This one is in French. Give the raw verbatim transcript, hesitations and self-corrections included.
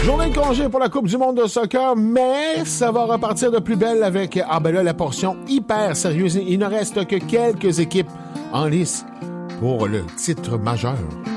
Journée de congé pour la Coupe du monde de soccer, mais ça va repartir de plus belle avec, ah ben là, la portion hyper sérieuse. Il ne reste que quelques équipes en lice pour le titre majeur.